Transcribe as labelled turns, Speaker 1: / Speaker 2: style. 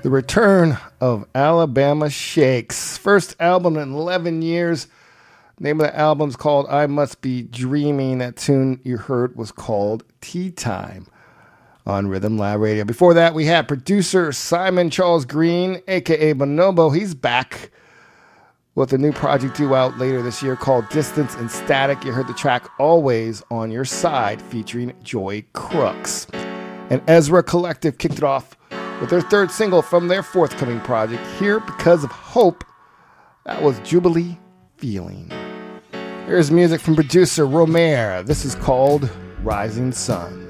Speaker 1: The return of Alabama Shakes. First album in 11 years. Name of the album's called I Must Be Dreaming. That tune you heard was called Tea Time on Rhythm Lab Radio. Before that, we had producer Simon Charles Green, a.k.a. Bonobo. He's back with a new project due out later this year called Distance and Static. You heard the track Always on Your Side featuring Joy Crooks. And Ezra Collective kicked it off with their third single from their forthcoming project, Here Because of Hope. That was Jubilee Feeling. Here's music from producer Romare. This is called Rising Sun.